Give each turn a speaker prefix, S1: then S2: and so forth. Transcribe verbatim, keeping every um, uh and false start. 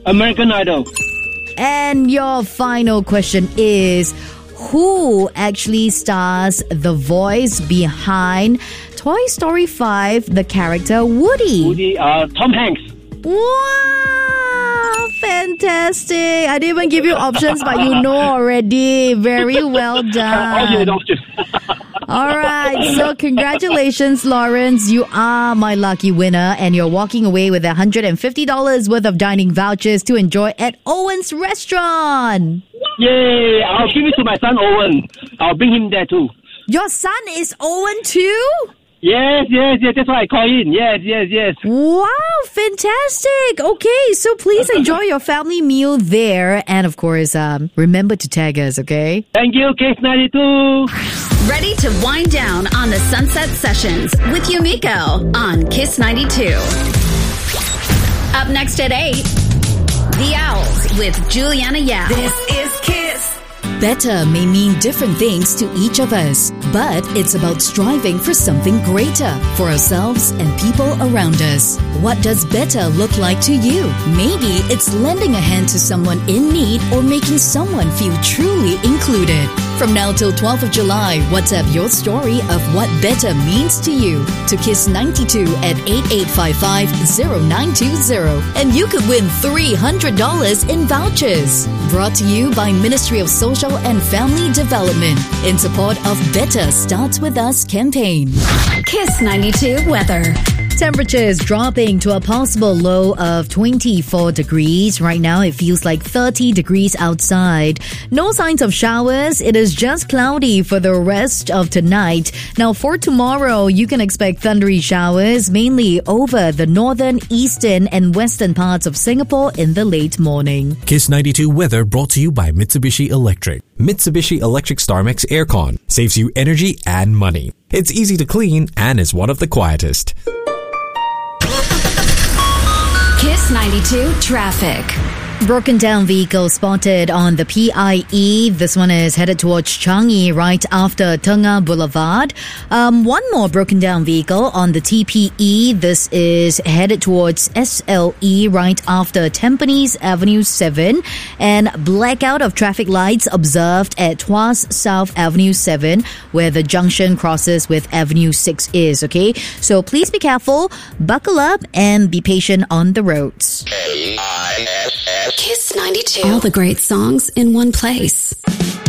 S1: American Idol.
S2: And your final question is, who actually stars the voice behind Toy Story five, the character Woody?
S1: Woody, uh, Tom Hanks.
S2: Wow, fantastic. I didn't even give you options, but you know already. Very well done. All right, so congratulations, Lawrence. You are my lucky winner, and you're walking away with one hundred fifty dollars worth of dining vouchers to enjoy at Owen's Restaurant.
S1: Yay! I'll give it to my son, Owen. I'll bring him there too.
S2: Your son is Owen too?
S1: Yes, yes, yes. That's why I call in. Yes, yes, yes.
S2: Wow, fantastic. Okay, so please enjoy your family meal there. And of course, um, remember to tag us, okay?
S1: Thank you, Kiss ninety-two.
S3: Ready to wind down on the Sunset Sessions with Yumiko on Kiss ninety-two. Up next at eight, The Owls with Juliana Yao.
S4: This is Kiss.
S5: Better may mean different things to each of us, but it's about striving for something greater for ourselves and people around us. What does better look like to you? Maybe it's lending a hand to someone in need or making someone feel truly included. From now till twelfth of July, WhatsApp your story of what better means to you to Kiss ninety-two at eight eight five five zero nine two zero, and you could win three hundred dollars in vouchers. Brought to you by Ministry of Social and Family Development in support of Better Starts With Us campaign.
S3: Kiss ninety-two weather.
S2: Temperatures dropping to a possible low of twenty-four degrees. Right now, it feels like thirty degrees outside. No signs of showers. It is just cloudy for the rest of tonight. Now, for tomorrow, you can expect thundery showers, mainly over the northern, eastern, and western parts of Singapore in the late morning.
S6: Kiss ninety-two weather brought to you by Mitsubishi Electric. Mitsubishi Electric StarMax Aircon saves you energy and money. It's easy to clean and is one of the quietest.
S3: Kiss ninety-two traffic.
S2: Broken down vehicle spotted on the P I E. This one is headed towards Changi right after Tengah Boulevard. Um, one more broken down vehicle on the T P E. This is headed towards S L E right after Tampines Avenue seven. And blackout of traffic lights observed at Tuas South Avenue seven, where the junction crosses with Avenue six is, okay? So please be careful, buckle up, and be patient on the roads.
S4: Kiss ninety-two. All the great songs in one place.